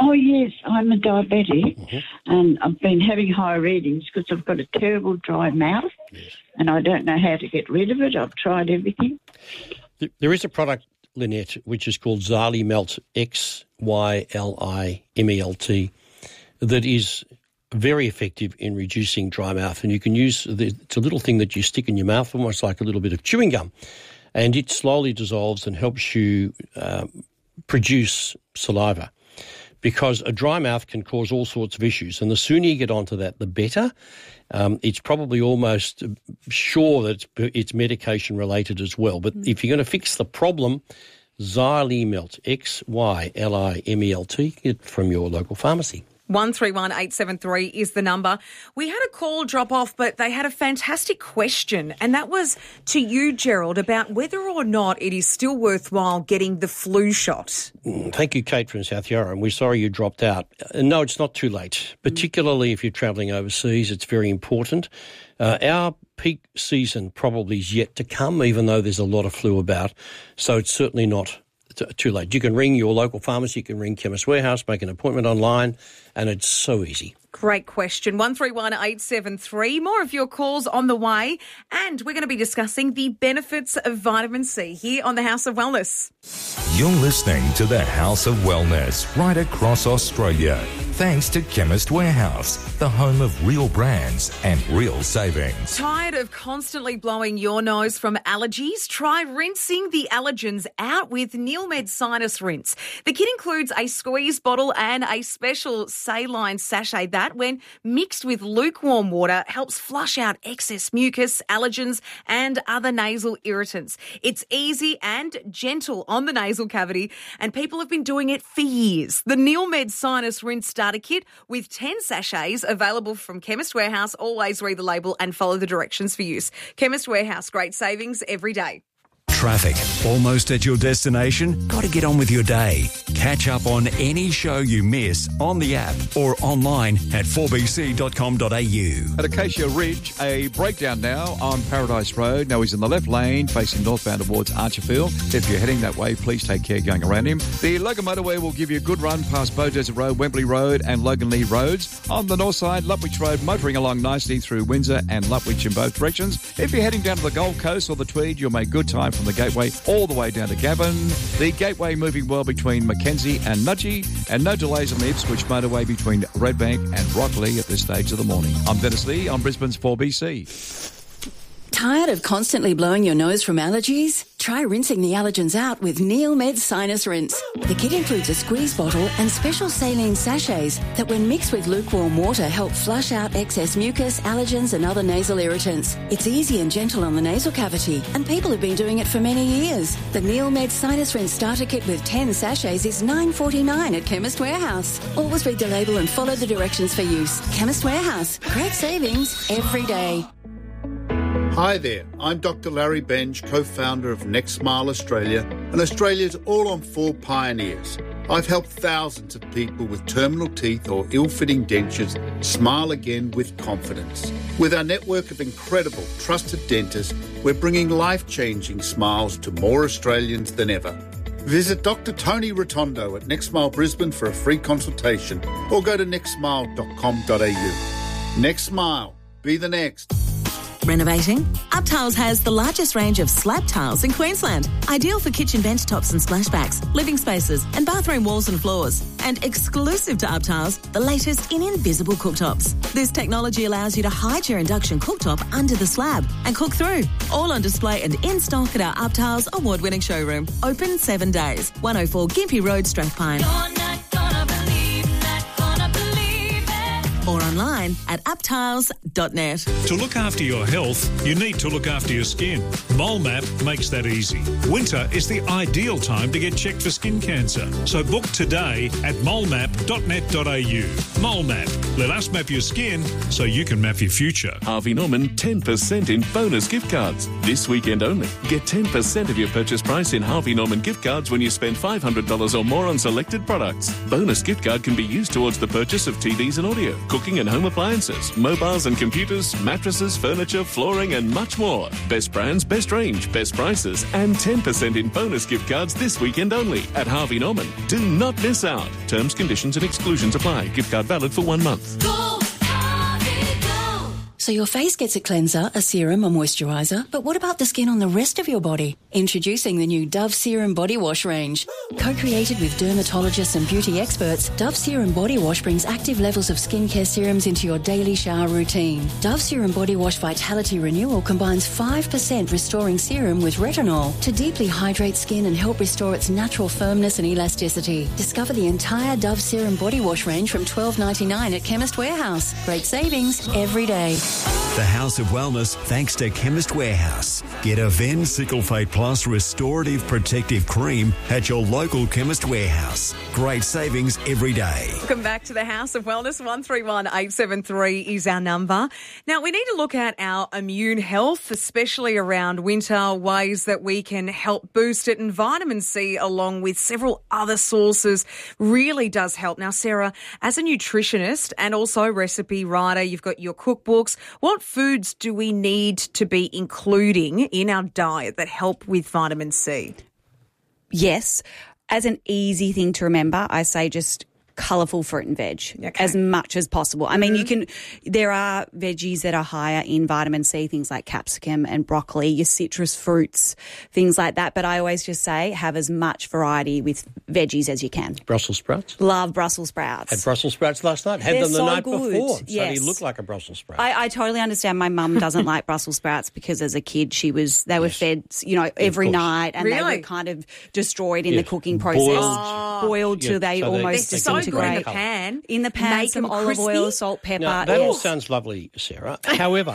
Oh, yes, I'm a diabetic and I've been having high readings because I've got a terrible dry mouth and I don't know how to get rid of it. I've tried everything. There is a product, Lynette, which is called Xylymelt, Xylimelt, that is very effective in reducing dry mouth. And you can use, it's a little thing that you stick in your mouth, almost like a little bit of chewing gum, and it slowly dissolves and helps you produce saliva, because a dry mouth can cause all sorts of issues. And the sooner you get onto that, the better. It's probably almost sure that it's medication related as well. But if you're going to fix the problem, Xylymelt, Xylimelt, get it from your local pharmacy. 131873 is the number. We had a call drop off, but they had a fantastic question, and that was to you, Gerald, about whether or not it is still worthwhile getting the flu shot. Thank you, Kate from South Yarra, and we're sorry you dropped out. No, it's not too late, particularly if you're travelling overseas. It's very important. Our peak season probably is yet to come, even though there's a lot of flu about, so it's certainly not too late. You can ring your local pharmacy, you can ring Chemist Warehouse, make an appointment online, and it's so easy. Great question. 131873. More of your calls on the way. And we're going to be discussing the benefits of vitamin C here on the House of Wellness. You're listening to the House of Wellness right across Australia. Thanks to Chemist Warehouse, the home of real brands and real savings. Tired of constantly blowing your nose from allergies? Try rinsing the allergens out with Neilmed Sinus Rinse. The kit includes a squeeze bottle and a special saline sachet that, when mixed with lukewarm water, helps flush out excess mucus, allergens and other nasal irritants. It's easy and gentle on the nasal cavity, and people have been doing it for years. The Neilmed Sinus Rinse Starter Kit with 10 sachets available from Chemist Warehouse. Always read the label and follow the directions for use. Chemist Warehouse, great savings every day. Traffic. Almost at your destination? Got to get on with your day. Catch up on any show you miss on the app or online at 4bc.com.au. At Acacia Ridge, a breakdown now on Paradise Road. Now he's in the left lane, facing northbound towards Archerfield. If you're heading that way, please take care going around him. The Logan Motorway will give you a good run past Bow Desert Road, Wembley Road and Logan Lee Roads. On the north side, Lutwich Road, motoring along nicely through Windsor and Lutwich in both directions. If you're heading down to the Gold Coast or the Tweed, you'll make good time from the Gateway all the way down to Gavin. The Gateway moving well between Mackenzie and Nudgee, and no delays on the Ipswich Motorway between Redbank and Rockley at this stage of the morning. I'm Dennis Lee on Brisbane's 4BC. Tired of constantly blowing your nose from allergies? Try rinsing the allergens out with Neilmed Sinus Rinse. The kit includes a squeeze bottle and special saline sachets that, when mixed with lukewarm water, help flush out excess mucus, allergens and other nasal irritants. It's easy and gentle on the nasal cavity, and people have been doing it for many years. The Neilmed Sinus Rinse Starter Kit with 10 sachets is $9.49 at Chemist Warehouse. Always read the label and follow the directions for use. Chemist Warehouse. Great savings every day. Hi there, I'm Dr. Larry Benj, co-founder of Next Smile Australia and Australia's all-on-4 pioneers. I've helped thousands of people with terminal teeth or ill-fitting dentures smile again with confidence. With our network of incredible, trusted dentists, we're bringing life-changing smiles to more Australians than ever. Visit Dr. Tony Rotondo at Next Smile Brisbane for a free consultation or go to nextsmile.com.au. Next Smile. Be the next. Renovating? UpTiles has the largest range of slab tiles in Queensland, ideal for kitchen bench tops and splashbacks, living spaces and bathroom walls and floors. And exclusive to UpTiles, the latest in invisible cooktops. This technology allows you to hide your induction cooktop under the slab and cook through. All on display and in stock at our UpTiles award-winning showroom. Open 7 days. 104 Gympie Road, Strathpine. Or online at uptiles.net. To look after your health, you need to look after your skin. MoleMap makes that easy. Winter is the ideal time to get checked for skin cancer. So book today at molemap.net.au. MoleMap. Let us map your skin so you can map your future. Harvey Norman 10% in bonus gift cards. This weekend only. Get 10% of your purchase price in Harvey Norman gift cards when you spend $500 or more on selected products. Bonus gift card can be used towards the purchase of TVs and audio, cooking and home appliances, appliances, mobiles and computers, mattresses, furniture, flooring and much more. Best brands, best range, best prices and 10% in bonus gift cards this weekend only at Harvey Norman. Do not miss out. Terms, conditions and exclusions apply. Gift card valid for 1 month. So your face gets a cleanser, a serum, a moisturiser, but what about the skin on the rest of your body? Introducing the new Dove Serum Body Wash range. Co-created with dermatologists and beauty experts, Dove Serum Body Wash brings active levels of skincare serums into your daily shower routine. Dove Serum Body Wash Vitality Renewal combines 5% restoring serum with retinol to deeply hydrate skin and help restore its natural firmness and elasticity. Discover the entire Dove Serum Body Wash range from $12.99 at Chemist Warehouse. Great savings every day. The House of Wellness, thanks to Chemist Warehouse. Get a Ven Cyclofate Plus Restorative Protective Cream at your local Chemist Warehouse. Great savings every day. Welcome back to the House of Wellness. 131873 is our number. Now, we need to look at our immune health, especially around winter, ways that we can help boost it. And vitamin C, along with several other sources, really does help. Now, Sarah, as a nutritionist and also recipe writer, you've got your cookbooks. What foods do we need to be including in our diet that help with vitamin C? Yes. As an easy thing to remember, I say just colourful fruit and veg as much as possible. I mean, there are veggies that are higher in vitamin C, things like capsicum and broccoli, your citrus fruits, things like that. But I always just say have as much variety with veggies as you can. Brussels sprouts? Love Brussels sprouts. Had Brussels sprouts last night. Had They're them the so night good. before. So Yes. they look like a Brussels sprout. I totally understand. My mum doesn't like Brussels sprouts because as a kid they were fed, every night and they were kind of destroiled in the cooking process. Boiled till they almost disintegrate. They're so good in the pan. In the pan, Make some them olive crispy. oil, salt, pepper. Now, that all sounds lovely, Sarah. However,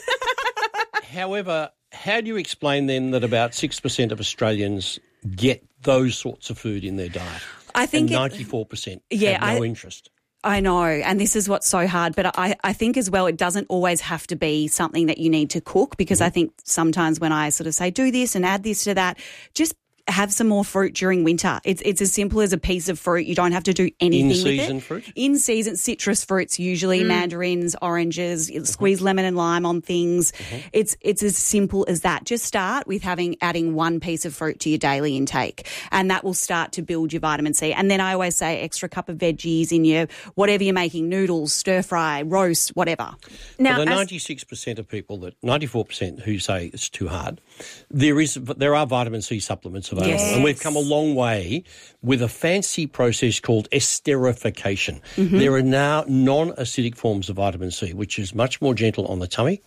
how do you explain then that about 6% of Australians get those sorts of food in their diet? I think and 94% have no interest. I know, and this is what's so hard, but I think as well it doesn't always have to be something that you need to cook because I think sometimes when I sort of say do this and add this to that, just have some more fruit during winter. It's as simple as a piece of fruit. You don't have to do anything with it. In-season fruit? In-season citrus fruits, usually mandarins, oranges, squeeze lemon and lime on things. It's as simple as that. Just start with adding one piece of fruit to your daily intake and that will start to build your vitamin C. And then I always say extra cup of veggies in your whatever you're making, noodles, stir fry, roast, whatever. Now, the 96% of people, 94% who say it's too hard, there are vitamin C supplements available. Yes. And we've come a long way with a fancy process called esterification. There are now non-acidic forms of vitamin C, which is much more gentle on the tummy,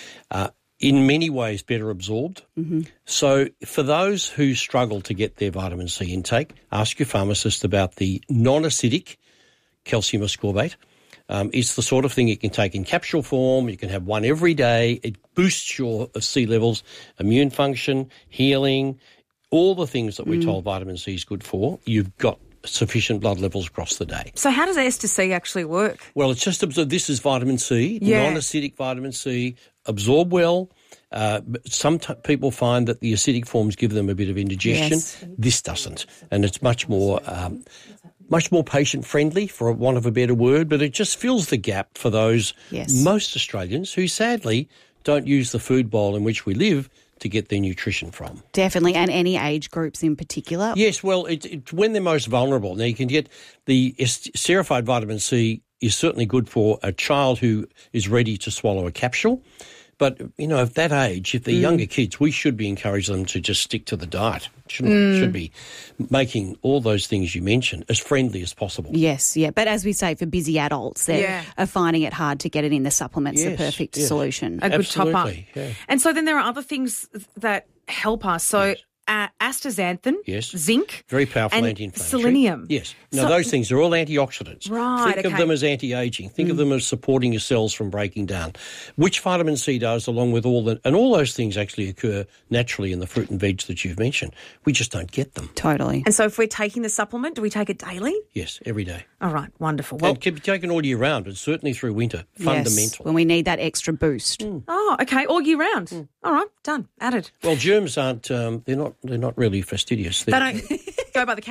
in many ways better absorbed. So for those who struggle to get their vitamin C intake, ask your pharmacist about the non-acidic calcium ascorbate. It's the sort of thing you can take in capsule form. You can have one every day. It boosts your C levels, immune function, healing, all the things that we're told vitamin C is good for. You've got sufficient blood levels across the day. So how does Ester C actually work? Well, it's just this is vitamin C, non-acidic vitamin C, absorb well. Some people find that the acidic forms give them a bit of indigestion. Yes. This doesn't, and it's much more patient-friendly, for want of a better word, but it just fills the gap for those most Australians who sadly don't use the food bowl in which we live to get their nutrition from. Definitely, and any age groups in particular. Yes, well, it's when they're most vulnerable. Now, you can get the esterified vitamin C is certainly good for a child who is ready to swallow a capsule. But, at that age, if they're younger kids, we should be encouraging them to just stick to the diet. Should be making all those things you mentioned as friendly as possible. Yes, yeah. But as we say, for busy adults, they are finding it hard to get it in the supplements, the perfect solution. A good top-up. Yeah. And so then there are other things that help us. So astaxanthin, zinc. Very powerful and anti-inflammatory. Selenium. Yes. Now, those things are all antioxidants. Right, Think of them as anti-aging. Think of them as supporting your cells from breaking down, which vitamin C does, along with all those things actually occur naturally in the fruit and veg that you've mentioned. We just don't get them. Totally. And so if we're taking the supplement, do we take it daily? Yes, every day. All right, wonderful. Well, and keep it taken all year round, but certainly through winter. Fundamental. Yes, when we need that extra boost. Oh, okay, all year round. All right, done, added. Well, germs aren't, they're not really fastidious. They don't go by the calendar?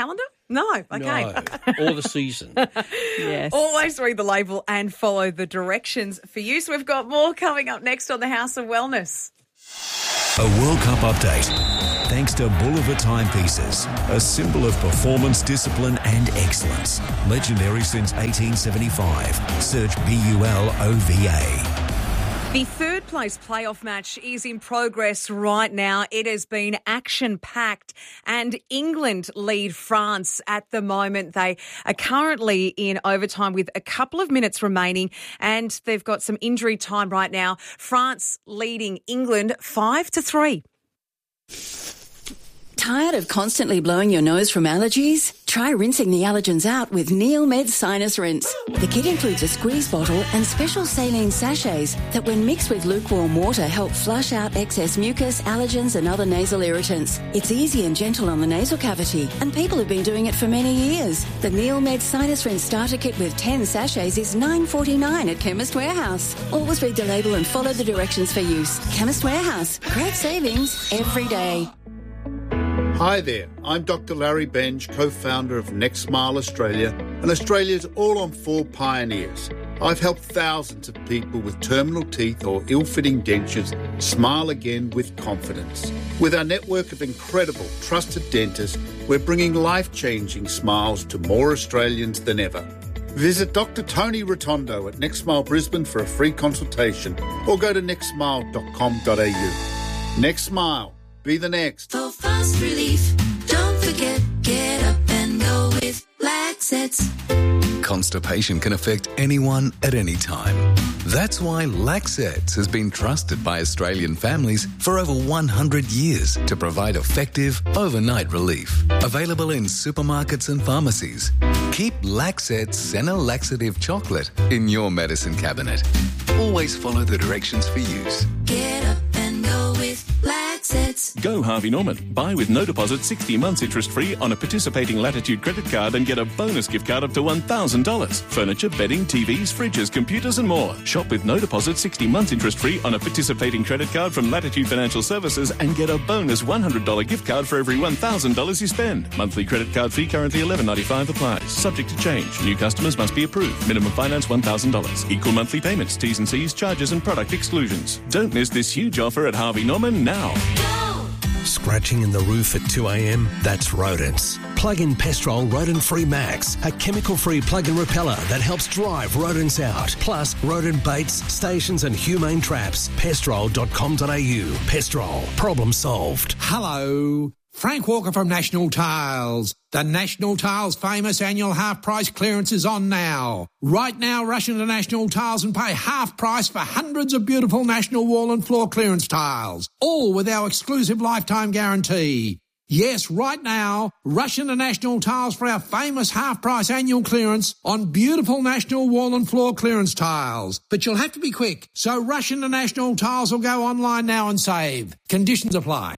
No, okay. No, or the season. Yes. Always read the label and follow the directions for use. We've got more coming up next on the House of Wellness. A World Cup update. Thanks to Boulevard Timepieces, a symbol of performance, discipline and excellence. Legendary since 1875. Search BULOVA. The third place playoff match is in progress right now. It has been action-packed and England lead France at the moment. They are currently in overtime with a couple of minutes remaining and they've got some injury time right now. France leading England 5-3. Tired of constantly blowing your nose from allergies? Try rinsing the allergens out with NeilMed Sinus Rinse. The kit includes a squeeze bottle and special saline sachets that when mixed with lukewarm water help flush out excess mucus, allergens and other nasal irritants. It's easy and gentle on the nasal cavity and people have been doing it for many years. The NeilMed Sinus Rinse starter kit with 10 sachets is $9.49 at Chemist Warehouse. Always read the label and follow the directions for use. Chemist Warehouse. Great savings every day. Hi there, I'm Dr. Larry Benj, co-founder of Next Smile Australia and Australia's all-on-4 pioneers. I've helped thousands of people with terminal teeth or ill-fitting dentures smile again with confidence. With our network of incredible, trusted dentists, we're bringing life-changing smiles to more Australians than ever. Visit Dr. Tony Rotondo at Next Smile Brisbane for a free consultation or go to nextsmile.com.au. Next Smile. Be the next. For fast relief, don't forget, get up and go with Laxets. Constipation can affect anyone at any time. That's why Laxets has been trusted by Australian families for over 100 years to provide effective overnight relief. Available in supermarkets and pharmacies. Keep Laxets Senna Laxative Chocolate in your medicine cabinet. Always follow the directions for use. Get up and go with Laxets. Go Harvey Norman. Buy with no deposit 60 months interest-free on a participating Latitude credit card and get a bonus gift card up to $1,000. Furniture, bedding, TVs, fridges, computers and more. Shop with no deposit 60 months interest-free on a participating credit card from Latitude Financial Services and get a bonus $100 gift card for every $1,000 you spend. Monthly credit card fee currently $11.95 applies. Subject to change. New customers must be approved. Minimum finance $1,000. Equal monthly payments, T's and C's, charges and product exclusions. Don't miss this huge offer at Harvey Norman now. Scratching in the roof at 2 a.m? That's rodents. Plug in Pestrol Rodent-Free Max, a chemical-free plug-in repeller that helps drive rodents out. Plus, rodent baits, stations and humane traps. Pestrol.com.au. Pestrol. Problem solved. Hello. Frank Walker from National Tiles. The National Tiles famous annual half-price clearance is on now. Right now, rush into National Tiles and pay half price for hundreds of beautiful National Wall and Floor clearance tiles, all with our exclusive lifetime guarantee. Yes, right now, rush into National Tiles for our famous half-price annual clearance on beautiful National Wall and Floor clearance tiles. But you'll have to be quick, so rush into National Tiles or go online now and save. Conditions apply.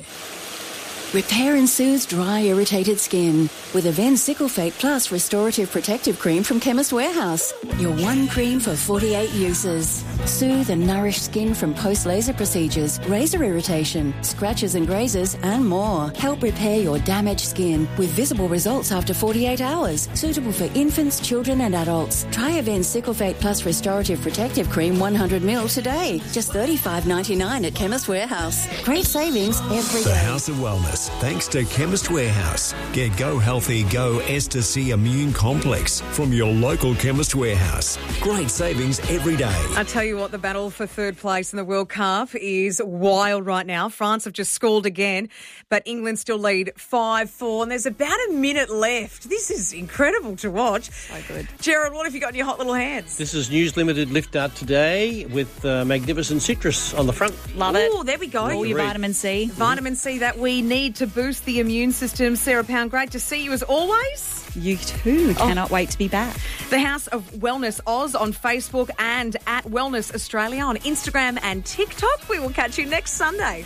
Repair and soothe dry, irritated skin with Aven Cyclefate Plus Restorative Protective Cream from Chemist Warehouse. Your one cream for 48 uses. Soothe and nourish skin from post-laser procedures, razor irritation, scratches and grazes, and more. Help repair your damaged skin with visible results after 48 hours. Suitable for infants, children, and adults. Try Aven Cyclefate Plus Restorative Protective Cream 100ml today. Just $35.99 at Chemist Warehouse. Great savings every day. The House of Wellness. Thanks to Chemist Warehouse. Get Go Healthy Go Ester C Immune Complex from your local Chemist Warehouse. Great savings every day. I tell you what, the battle for third place in the World Cup is wild right now. France have just scored again, but England still lead 5-4, and there's about a minute left. This is incredible to watch. So good. Gerald, what have you got in your hot little hands? This is News Limited Lift Out today with magnificent citrus on the front. Love it. Oh, there we go. All your vitamin C. Vitamin C that we need to boost the immune system. Sarah Pound, great to see you as always. You too. Cannot wait to be back. The House of Wellness Oz on Facebook and at Wellness Australia on Instagram and TikTok. We will catch you next Sunday.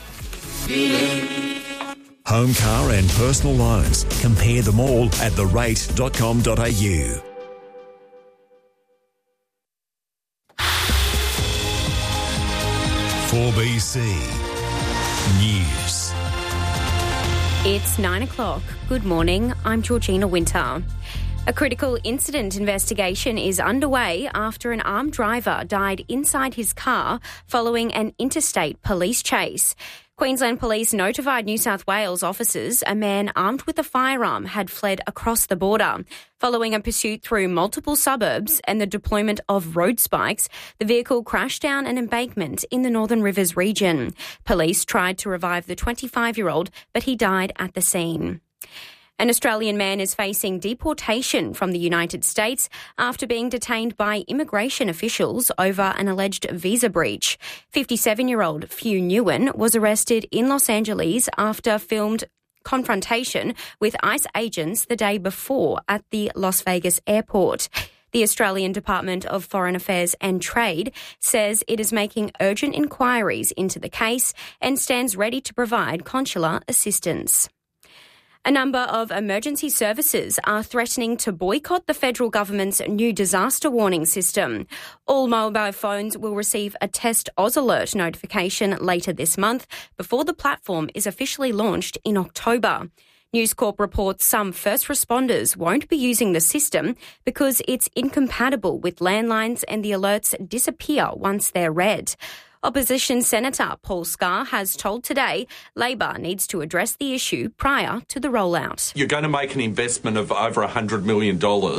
Home, car and personal loans. Compare them all at therate.com.au. (4BC) News. It's 9 o'clock. Good Good morning, I'm Georgina Winter. A critical incident investigation is underway after an armed driver died inside his car following an interstate police chase. Queensland Police notified New South Wales officers a man armed with a firearm had fled across the border. Following a pursuit through multiple suburbs and the deployment of road spikes, the vehicle crashed down an embankment in the Northern Rivers region. Police tried to revive the 25-year-old, but he died at the scene. An Australian man is facing deportation from the United States after being detained by immigration officials over an alleged visa breach. 57-year-old Few Nguyen was arrested in Los Angeles after filmed confrontation with ICE agents the day before at the Las Vegas airport. The Australian Department of Foreign Affairs and Trade says it is making urgent inquiries into the case and stands ready to provide consular assistance. A number of emergency services are threatening to boycott the federal government's new disaster warning system. All mobile phones will receive a Test Oz Alert notification later this month before the platform is officially launched in October. News Corp reports some first responders won't be using the system because it's incompatible with landlines and the alerts disappear once they're read. Opposition Senator Paul Scar has told Today Labor needs to address the issue prior to the rollout. You're going to make an investment of over $100 million.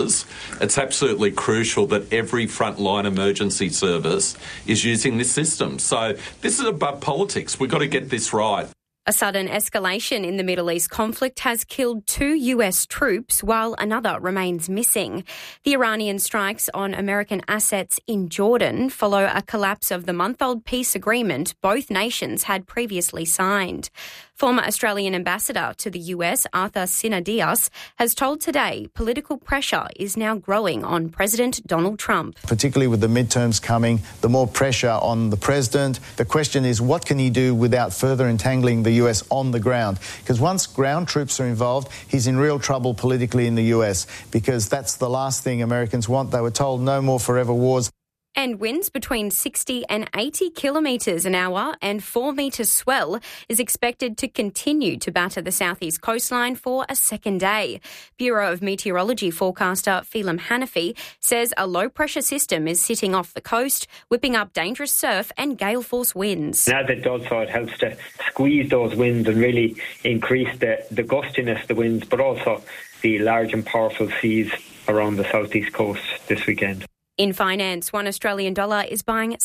It's absolutely crucial that every frontline emergency service is using this system. So this is above politics. We've got to get this right. A sudden escalation in the Middle East conflict has killed 2 US troops while another remains missing. The Iranian strikes on American assets in Jordan follow a collapse of the month-old peace agreement both nations had previously signed. Former Australian ambassador to the US, Arthur Sinadios, has told Today political pressure is now growing on President Donald Trump. Particularly with the midterms coming, the more pressure on the president. The question is, what can he do without further entangling the US on the ground? Because once ground troops are involved, he's in real trouble politically in the US, because that's the last thing Americans want. They were told no more forever wars. And winds between 60 and 80 kilometres an hour and 4 metre swell is expected to continue to batter the southeast coastline for a second day. Bureau of Meteorology forecaster Phelim Hanafi says a low-pressure system is sitting off the coast, whipping up dangerous surf and gale-force winds. And as it does so, it helps to squeeze those winds and really increase the gustiness of the winds, but also the large and powerful seas around the southeast coast this weekend. In finance, $1 Australian is buying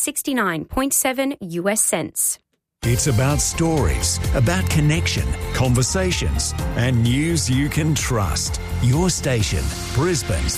69.7 US cents. It's about stories, about connection, conversations, and news you can trust. Your station, Brisbane's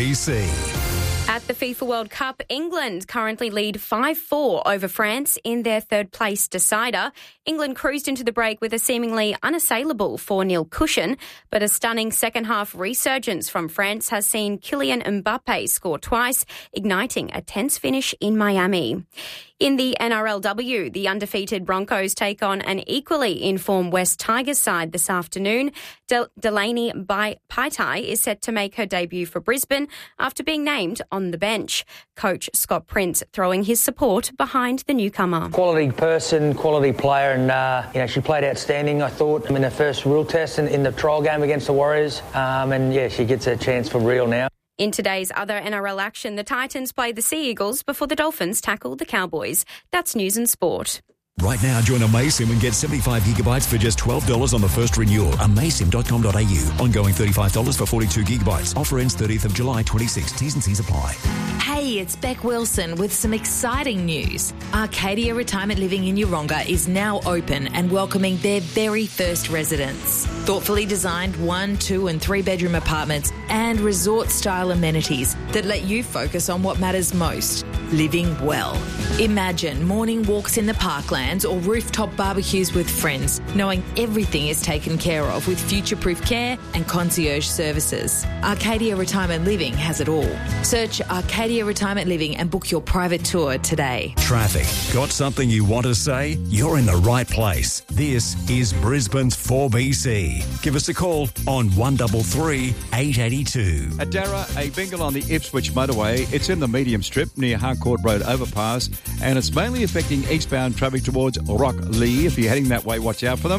4BC. At the FIFA World Cup, England currently lead 5-4 over France in their third-place decider. England cruised into the break with a seemingly unassailable 4-0 cushion, but a stunning second-half resurgence from France has seen Kylian Mbappe score twice, igniting a tense finish in Miami. In the NRLW, the undefeated Broncos take on an equally in-form West Tigers side this afternoon. Delaney Paitai is set to make her debut for Brisbane after being named on the bench. Coach Scott Prince throwing his support behind the newcomer. Quality person, quality player, and she played outstanding, I thought, in her first real test in the trial game against the Warriors. She gets a chance for real now. In today's other NRL action, the Titans play the Sea Eagles before the Dolphins tackle the Cowboys. That's news and sport. Right now, join Amaysim and get 75 gigabytes for just $12 on the first renewal. Amaysim.com.au. Ongoing $35 for 42 gigabytes. Offer ends 30th of July 26. T's and C's apply. Hey, it's Beck Wilson with some exciting news. Arcadia Retirement Living in Yeronga is now open and welcoming their very first residents. Thoughtfully designed 1, 2 and 3 bedroom apartments and resort-style amenities that let you focus on what matters most, living well. Imagine morning walks in the parklands or rooftop barbecues with friends, knowing everything is taken care of with future-proof care and concierge services. Arcadia Retirement Living has it all. Search Arcadia Retirement Living and book your private tour today. Traffic. Got something you want to say? You're in the right place. This is Brisbane's 4BC. Give us a call on 133 882. At Darra, a bingle on the Ipswich motorway. It's in the medium strip near Harcourt Road overpass, and it's mainly affecting eastbound traffic towards Rock Lee. If you're heading that way, watch out for them.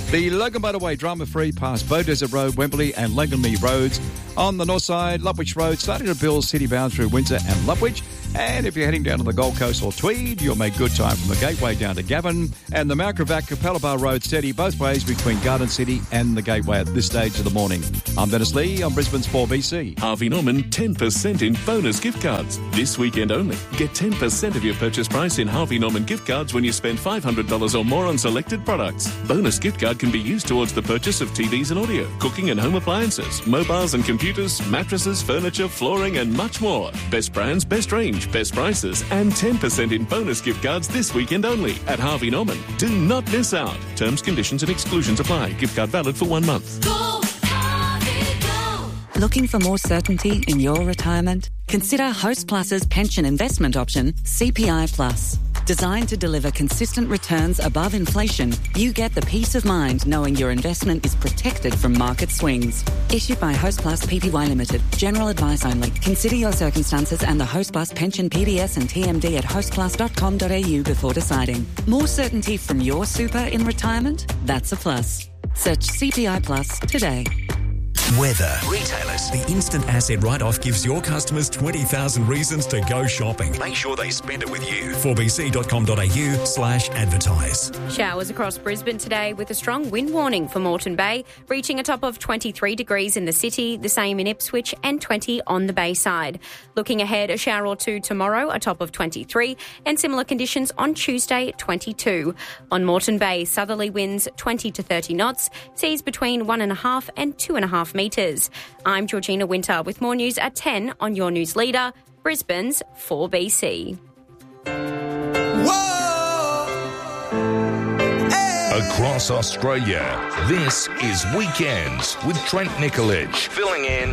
The Logan Motorway drama-free past Bow Desert Road, Wembley and Langley Roads. On the north side, Lutwyche Road, starting at Bills, city bound through Windsor and Lutwyche. And if you're heading down to the Gold Coast or Tweed, you'll make good time from the Gateway down to Gavin. And the Mount Gravatt Capella Road steady both ways between Garden City and the Gateway at this stage of the morning. I'm Dennis Lee on Brisbane's 4BC. Harvey Norman 10% in bonus gift cards. This weekend only. Get 10% of your purchase price in Harvey Norman gift cards when you spend $500 or more on selected products. Bonus gift card can be used towards the purchase of TVs and audio, cooking and home appliances, mobiles and computers, mattresses, furniture, flooring and much more. Best brands, best range, best prices and 10% in bonus gift cards this weekend only at Harvey Norman. Do not miss out. Terms, conditions and exclusions apply. Gift card valid for 1 month. Go, Harvey, go. Looking for more certainty in your retirement? Consider Host Plus's pension investment option, CPI Plus. Designed to deliver consistent returns above inflation, you get the peace of mind knowing your investment is protected from market swings. Issued by Host Plus Pty Limited. General advice only. Consider your circumstances and the Host Plus pension PDS and TMD at hostplus.com.au before deciding. More certainty from your super in retirement? That's a plus. Search CPI Plus today. Weather. Retailers. The instant asset write-off gives your customers 20,000 reasons to go shopping. Make sure they spend it with you. 4bc.com.au/advertise. Showers across Brisbane today with a strong wind warning for Moreton Bay, reaching a top of 23 degrees in the city, the same in Ipswich and 20 on the Bayside. Looking ahead, a shower or two tomorrow, a top of 23, and similar conditions on Tuesday, 22. On Moreton Bay, southerly winds 20 to 30 knots, seas between 1.5 and 2.5 metres. I'm Georgina Winter with more news at 10 on your news leader, Brisbane's 4BC. Across Australia, this is Weekends with Trent Nicolich, filling in